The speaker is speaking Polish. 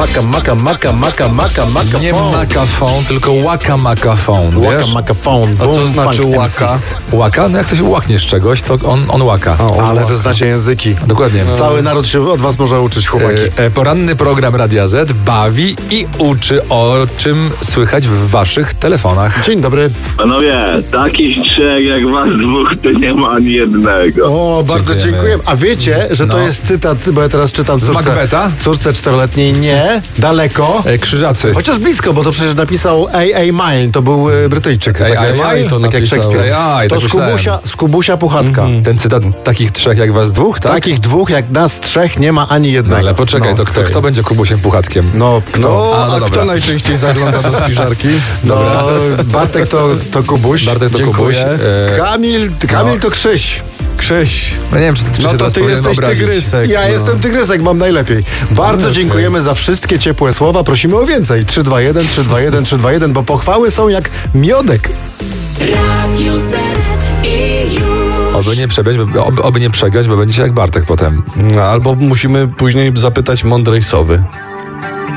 Makafon. Nie makafon, tylko łakamakaphone, wiesz? Łakamakaphone. A co znaczy łaka? Łaka? No jak ktoś łaknie z czegoś, to on łaka. Ale wy znacie języki. Dokładnie. Cały naród się od was może uczyć, chłopaki. Poranny program Radia Z bawi i uczy, o czym słychać w waszych telefonach. Dzień dobry. Panowie, takich trzech jak was dwóch to nie ma ani jednego. O, bardzo Dziękujemy. dziękuję. A wiecie, że to No. jest cytat, bo ja teraz czytam Macbeta? córce 4-letniej. Nie, daleko. Krzyżacy. Chociaż blisko, bo to przecież napisał A.A. Milne, to był Brytyjczyk. A.A. tak to jak napisał. Szekspir. A.A. To tak myślałem. z Kubusia Puchatka. Ten cytat takich trzech jak was dwóch, tak? Takich dwóch jak nas trzech nie ma ani jednego. No ale poczekaj, to kto będzie Kubusiem Puchatkiem? No, kto? No, A, no a dobra. kto najczęściej zagląda do spiżarki? No, Bartek to Kubuś. Bartek to Dziękuję. Kubuś. Kamil to Krzyś. Krzyś. No nie wiem, czy No się to teraz ty powinienem jesteś obrazić. tygrysek. Ja jestem tygrysek, mam najlepiej. Bardzo dziękujemy za wszystkie ciepłe słowa. Prosimy o więcej. 321, 321, 321, bo pochwały są jak miodek. Radio Z i już. Oby nie przegiąć, bo będzie jak Bartek potem. No, albo musimy później zapytać mądrej sowy.